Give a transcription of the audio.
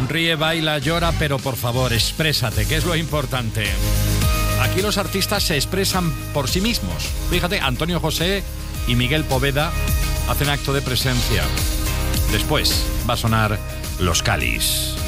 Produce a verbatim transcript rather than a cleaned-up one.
Ríe, baila, llora, pero por favor, exprésate, que es lo importante. Aquí los artistas se expresan por sí mismos. Fíjate, Antonio José y Miguel Poveda hacen acto de presencia. Después va a sonar Los Cáliz.